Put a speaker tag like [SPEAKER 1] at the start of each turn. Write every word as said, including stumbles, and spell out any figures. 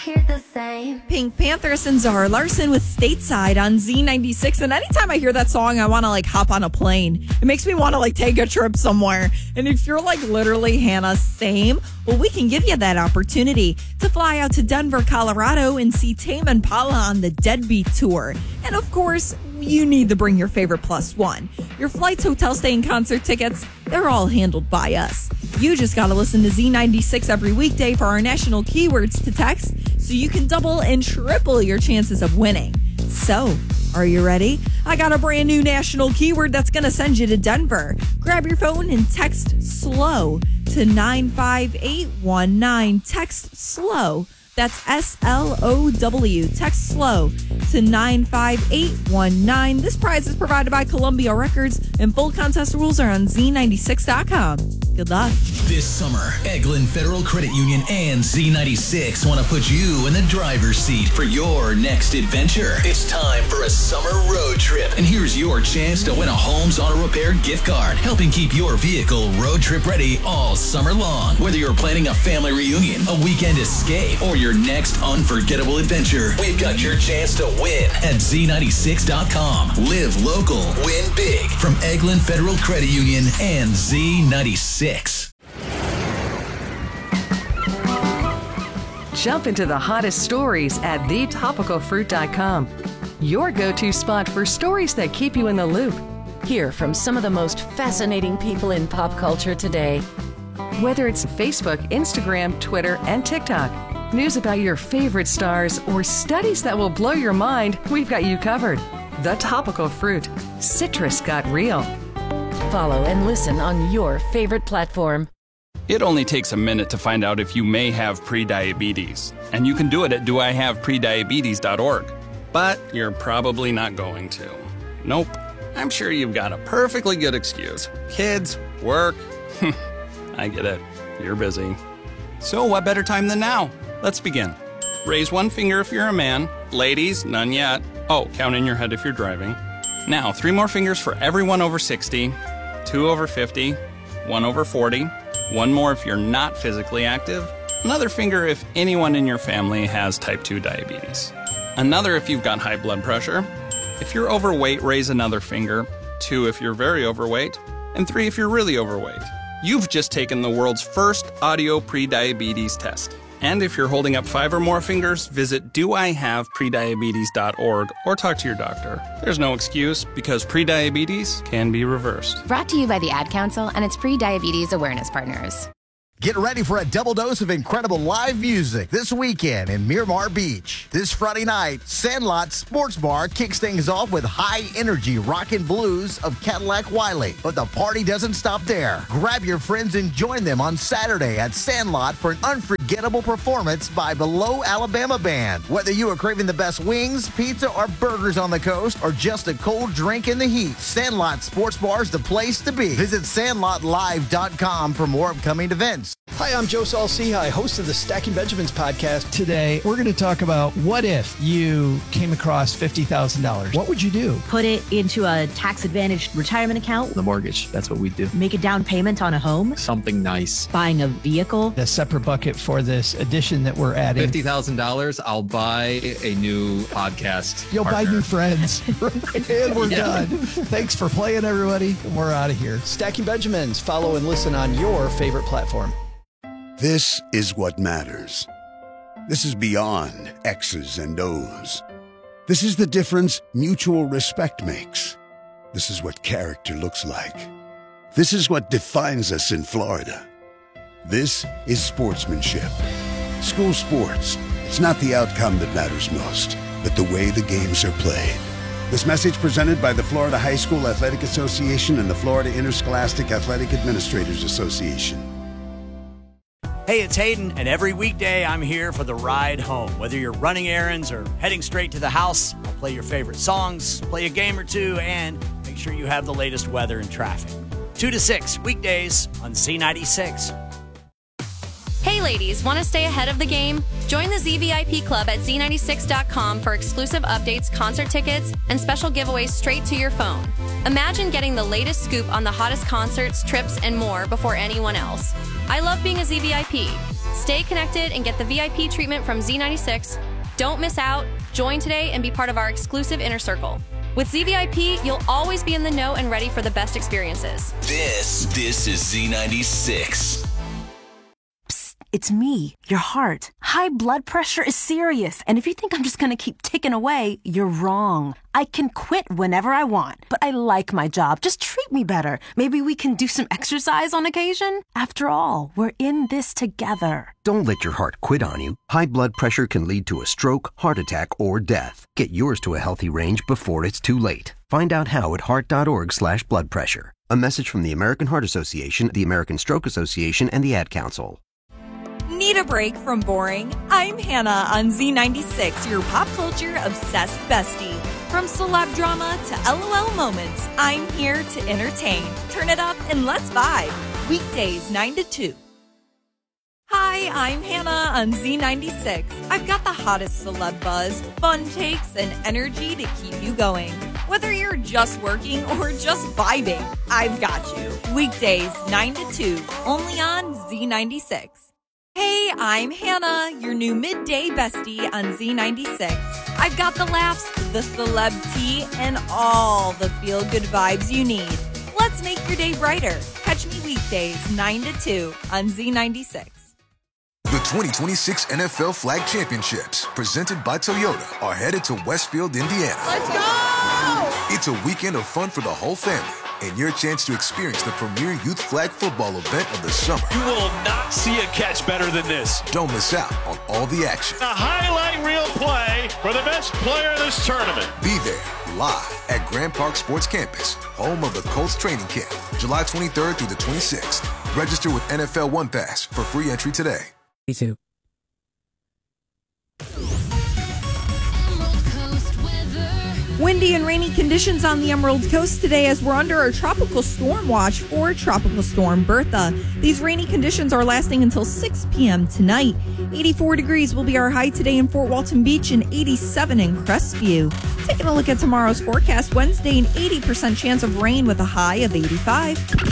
[SPEAKER 1] Hear the same.
[SPEAKER 2] Pink Panthers and Zara Larson with Stateside on Z ninety-six. And anytime I hear that song, I want to like hop on a plane. It makes me want to like take a trip somewhere. And if you're like literally Hannah, same, well, we can give you that opportunity to fly out to Denver, Colorado and see Tame Impala on the Deadbeat Tour. And of course, you need to bring your favorite plus one. Your flights, hotel stay, and concert tickets, they're all handled by us. You just got to listen to Z ninety-six every weekday for our national keywords to text so you can double and triple your chances of winning. So, are you ready? I got a brand new national keyword that's going to send you to Denver. Grab your phone and text SLOW to nine five eight one nine. Text SLOW. That's S L O W. Text SLOW to nine five eight one nine. This prize is provided by Columbia Records, and full contest rules are on Z ninety-six dot com. Good luck.
[SPEAKER 3] This summer, Eglin Federal Credit Union and Z ninety-six want to put you in the driver's seat for your next adventure. It's time for a summer road trip, and here's your chance to win a Holmes Auto Repair gift card, helping keep your vehicle road trip ready all summer long. Whether you're planning a family reunion, a weekend escape, or your next unforgettable adventure, we've got your chance to win at Z ninety-six dot com. Live local, win big from Eglin Federal Credit Union and Z ninety-six.
[SPEAKER 4] Jump into the hottest stories at the topical fruit dot com. Your go-to spot for stories that keep you in the loop.
[SPEAKER 5] Hear from some of the most fascinating people in pop culture today.
[SPEAKER 4] Whether it's Facebook, Instagram, Twitter, and TikTok, news about your favorite stars, or studies that will blow your mind, we've got you covered. The Topical Fruit. Citrus got real.
[SPEAKER 5] Follow and listen on your favorite platform.
[SPEAKER 6] It only takes a minute to find out if you may have prediabetes, and you can do it at do I have prediabetes dot org. But you're probably not going to. Nope. I'm sure you've got a perfectly good excuse. Kids, work. I get it. You're busy. So what better time than now? Let's begin. Raise one finger if you're a man. Ladies, none yet. Oh, count in your head if you're driving. Now, three more fingers for everyone over sixty, two over fifty, one over forty, one more if you're not physically active, another finger if anyone in your family has type two diabetes, another if you've got high blood pressure. If you're overweight, raise another finger, two if you're very overweight, and three if you're really overweight. You've just taken the world's first audio prediabetes test. And if you're holding up five or more fingers, visit do I have prediabetes dot org or talk to your doctor. There's no excuse because prediabetes can be reversed.
[SPEAKER 7] Brought to you by the Ad Council and its pre-diabetes awareness partners.
[SPEAKER 8] Get ready for a double dose of incredible live music this weekend in Miramar Beach. This Friday night, Sandlot Sports Bar kicks things off with high-energy rock and blues of Cadillac Wiley. But the party doesn't stop there. Grab your friends and join them on Saturday at Sandlot for an unforgettable performance by Below Alabama Band. Whether you are craving the best wings, pizza, or burgers on the coast, or just a cold drink in the heat, Sandlot Sports Bar is the place to be. Visit sandlot live dot com for more upcoming events.
[SPEAKER 9] Hi, I'm Joe Saul-Sehy, host of the Stacking Benjamins podcast.
[SPEAKER 10] Today, we're going to talk about what if you came across fifty thousand dollars? What would you do?
[SPEAKER 11] Put it into a tax-advantaged retirement account.
[SPEAKER 12] The mortgage, that's what we do.
[SPEAKER 11] Make a down payment on a home.
[SPEAKER 12] Something nice.
[SPEAKER 11] Buying a vehicle.
[SPEAKER 10] The separate bucket for this addition that we're adding.
[SPEAKER 12] fifty thousand dollars, I'll buy a new podcast
[SPEAKER 10] You'll
[SPEAKER 12] partner.
[SPEAKER 10] buy new friends. And we're yeah. done. Thanks for playing, everybody. We're out of here.
[SPEAKER 9] Stacking Benjamins. Follow and listen on your favorite platform.
[SPEAKER 13] This is what matters. This is beyond X's and O's. This is the difference mutual respect makes. This is what character looks like. This is what defines us in Florida. This is sportsmanship. School sports. It's not the outcome that matters most, but the way the games are played. This message presented by the Florida High School Athletic Association and the Florida Interscholastic Athletic Administrators Association.
[SPEAKER 14] Hey, it's Hayden, and every weekday I'm here for the ride home. Whether you're running errands or heading straight to the house, I'll play your favorite songs, play a game or two, and make sure you have the latest weather and traffic. two to six, weekdays on Z ninety-six.
[SPEAKER 15] Hey ladies, want to stay ahead of the game? Join the Z V I P Club at Z ninety-six dot com for exclusive updates, concert tickets, and special giveaways straight to your phone. Imagine getting the latest scoop on the hottest concerts, trips, and more before anyone else. I love being a Z V I P. Stay connected and get the V I P treatment from Z ninety-six. Don't miss out. Join today and be part of our exclusive inner circle. With Z V I P, you'll always be in the know and ready for the best experiences.
[SPEAKER 3] This, this is Z ninety-six.
[SPEAKER 1] It's me, your heart. High blood pressure is serious, and if you think I'm just gonna keep ticking away, you're wrong. I can quit whenever I want, but I like my job. Just treat me better. Maybe we can do some exercise on occasion? After all, we're in this together.
[SPEAKER 16] Don't let your heart quit on you. High blood pressure can lead to a stroke, heart attack, or death. Get yours to a healthy range before it's too late. Find out how at heart.org slash blood pressure. A message from the American Heart Association, the American Stroke Association, and the Ad Council.
[SPEAKER 2] Need a break from boring? I'm Hannah on Z ninety-six, your pop culture obsessed bestie. From celeb drama to LOL moments, I'm here to entertain. Turn it up and let's vibe. Weekdays nine to two. Hi, I'm Hannah on Z ninety-six. I've got the hottest celeb buzz, fun takes, and energy to keep you going. Whether you're just working or just vibing, I've got you. Weekdays nine to two, only on Z ninety-six. Hey, I'm Hannah, your new midday bestie on Z ninety-six. I've got the laughs, the celeb tea, and all the feel-good vibes you need. Let's make your day brighter. Catch me weekdays nine to two on Z ninety-six.
[SPEAKER 17] The twenty twenty-six N F L Flag Championships, presented by Toyota, are headed to Westfield, Indiana.
[SPEAKER 2] Let's go!
[SPEAKER 17] It's a weekend of fun for the whole family, and your chance to experience the premier youth flag football event of the summer.
[SPEAKER 18] You will not see a catch better than this.
[SPEAKER 17] Don't miss out on all the action.
[SPEAKER 18] A highlight reel play for the best player of this tournament.
[SPEAKER 17] Be there, live at Grand Park Sports Campus, home of the Colts training camp, July twenty-third through the twenty-sixth. Register with N F L One Pass for free entry today.
[SPEAKER 19] Me too.
[SPEAKER 2] Windy and rainy conditions on the Emerald Coast today as we're under a tropical storm watch for Tropical Storm Bertha. These rainy conditions are lasting until six p.m. tonight. eighty-four degrees will be our high today in Fort Walton Beach and eighty-seven in Crestview. Taking a look at tomorrow's forecast, Wednesday, an eighty percent chance of rain with a high of eighty-five.